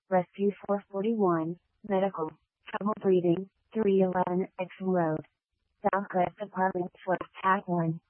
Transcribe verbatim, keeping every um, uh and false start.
Rescue four forty-one, Medical. Trouble breathing, three eleven Exon Road. Southwest Apartment West Hat one.